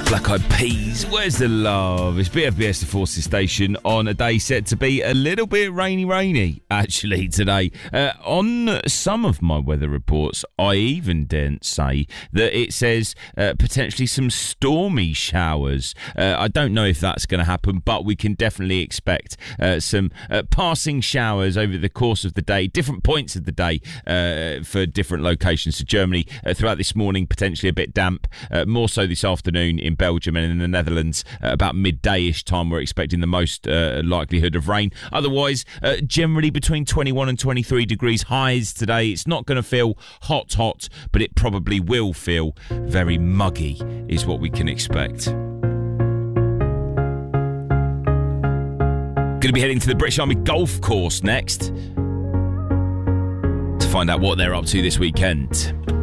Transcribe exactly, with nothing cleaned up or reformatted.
Black Eyed Peas, where's the love? It's B F B S, the Forces station, on a day set to be a little bit rainy, rainy, actually, today. Uh, on some of my weather reports, I even daren't say that it says uh, potentially some stormy showers. Uh, I don't know if that's going to happen, but we can definitely expect uh, some uh, passing showers over the course of the day, different points of the day uh, for different locations. So Germany uh, throughout this morning, potentially a bit damp, uh, more so this afternoon in Belgium and in the Netherlands uh, about midday-ish time we're expecting the most uh, likelihood of rain. Otherwise, uh, generally between twenty-one and twenty-three degrees highs today. It's not going to feel hot, hot, but it probably will feel very muggy is what we can expect. Going to be heading to the British Army golf course next to find out what they're up to this weekend.